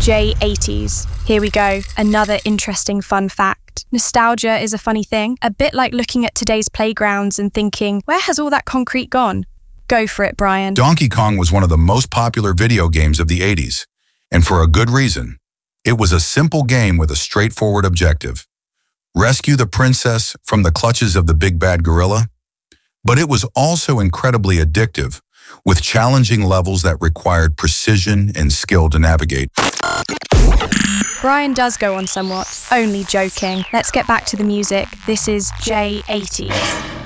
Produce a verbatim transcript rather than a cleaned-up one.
J eighties. Here we go, another interesting fun fact. Nostalgia is a funny thing, a bit like looking at today's playgrounds and thinking, where has all that concrete gone? Go for it, Brian. Donkey Kong was one of the most popular video games of the eighties, and for a good reason. It was a simple game with a straightforward objective: rescue the princess from the clutches of the big bad gorilla. But it was also incredibly addictive, with challenging levels that required precision and skill to navigate. Brian does go on somewhat, only joking. Let's get back to the music. This is J eighties.